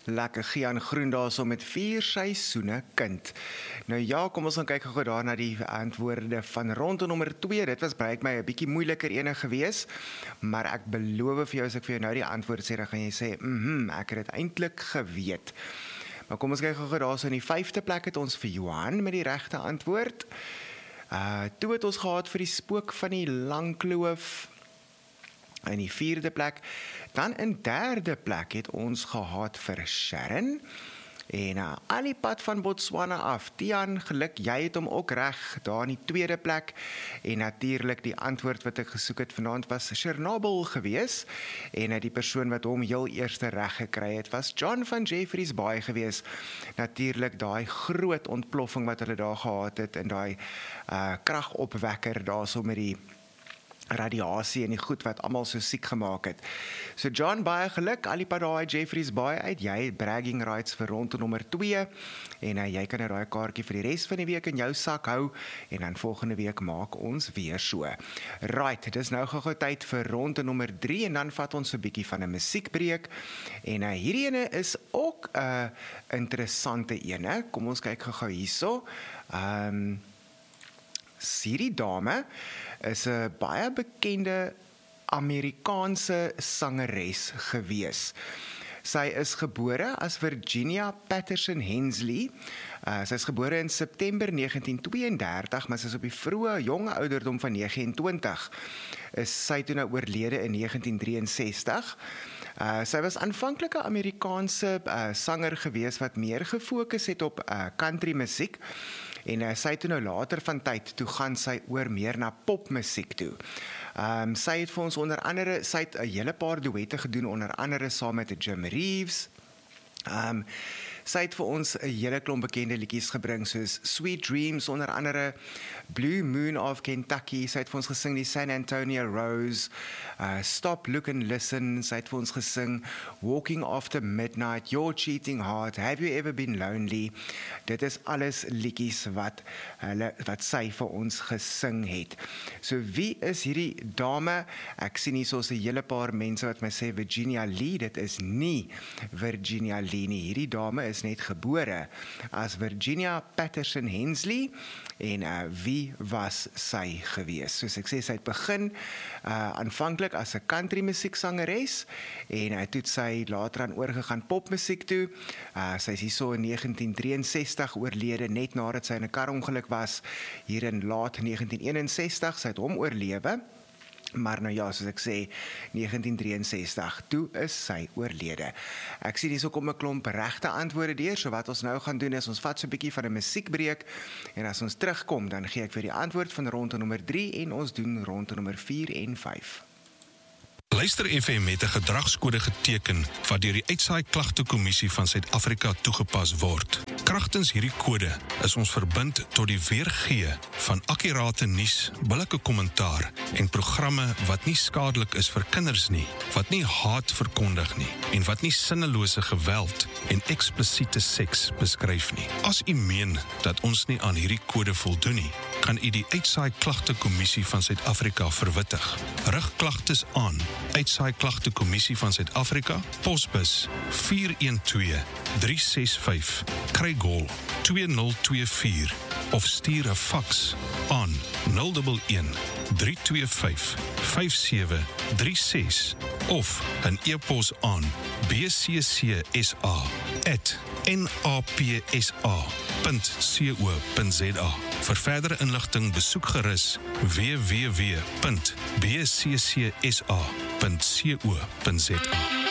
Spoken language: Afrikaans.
Lekker Gian Groen daar so met 4 seisoene kind. Nou ja, kom ons gaan kyk gou daar na die antwoorde van ronde nommer 2. Dit was blyk my 'n bietjie moeiliker ene gewees, maar ek beloof vir jou as ek vir jou nou die antwoord sê, dan gaan jy sê, ek het dit eintlik geweet. Maar kom ons kyk gou daar so in die 5de plek het ons vir Johan met die regte antwoord. Toe het ons gehad vir die spook van die Langkloof in die 4de plek. Dan in 3de plek het ons gehad vir Sharon. En al die pad van Botswana af. Tian, geluk, jy het hom ook reg daar in die 2de plek. En natuurlik die antwoord wat ek gesoek het vanaand was Chernobyl gewees. En die persoon wat hom heel eerste reg gekry het was John van Jeffreys Bay gewees. Natuurlik daai groot ontploffing wat hulle daar gehad het en daai kragopwekker daar so met die radiasie en die goed wat almal so siek gemaak het. So John, baie geluk, al die pad daar Jeffreys Bay uit, jy het bragging rights vir ronde nommer 2 en jy kan 'n raai kaartjie vir die res van die week in jou sak hou en dan volgende week maak ons weer so. Right, dit is nou gou tyd vir ronde nommer 3 en dan vat ons 'n bietjie van 'n musiekbreek en hierdie ene is ook 'n interessante ene. Kom ons kyk gou hierso. Hierdie dame is 'n baie bekende Amerikaanse sangeres gewees. Sy is gebore as Virginia Patterson Hensley. Sy is gebore in September 1932, maar sy is op die vroeë jonge ouderdom van 29. Is sy toe nou oorlede in 1963. Sy was aanvanklik 'n Amerikaanse sanger gewees wat meer gefokus het op country musiek. En sy het toe nou later van tyd, toe gaan sy oor meer na popmusiek toe. Sy het vir ons onder andere, sy het 'n hele paar duette gedoen, onder andere saam met Jim Reeves. Sy het vir ons 'n hele klomp bekende liedjies gebring, soos Sweet Dreams, onder andere Blue Moon of Kentucky, sy het vir ons gesing die San Antonio Rose, Stop, Look and Listen, sy het vir ons gesing Walking After Midnight, Your Cheating Heart, Have You Ever Been Lonely. Dit is alles liedjies wat sy vir ons gesing het. So wie is hierdie dame? Ek sien hier soos 'n hele paar mense wat my sê Virginia Lee, dit is nie Virginia Lee nie. Hierdie dame is net gebore as Virginia Patterson Hensley en wie was sy gewees? Soos ek sê, sy het begin aanvanklik as 'n country musieksangeres en toe het sy later aan oorgegaan popmusiek toe. Sy is hierso in 1963 oorlede, net nadat sy in 'n karongeluk was hier in laat 1961. Sy het hom oorlewe. Maar nou ja, soos ek sê, 1963, toe is sy oorlede. Ek sien hierso kom 'n klomp regte antwoorde deur, so wat ons nou gaan doen is, ons vat so 'n bietjie van 'n musiekbreek, en as ons terugkom, dan gee ek vir die antwoord van ronde nommer 3, en ons doen ronde nommer 4 en 5. Luister FM het 'n gedragskode geteken wat deur die Uitsaai Klagtekommissie van Suid-Afrika toegepas word. Kragtens hierdie kode is ons verbind tot die weergee van akkurate nuus, billike kommentaar en programme wat nie skadelik is vir kinders nie, wat nie haat verkondig nie en wat nie sinnelose geweld en eksplisiete seks beskryf nie. As u meen dat ons nie aan hierdie kode voldoen nie, kan u die Uitsaai Klagtekommissie van Suid-Afrika verwittig. Rig klagtes aan Uitsaai Klagtekommissie van Suid-Afrika, posbus 412365, Craig-Hall 2024 of stuur 'n faks aan 011 325 5736 of 'n e-pos aan bccsa@napsa.co.za. Vir verdere inligting besoek gerus www.bccsa.co.za.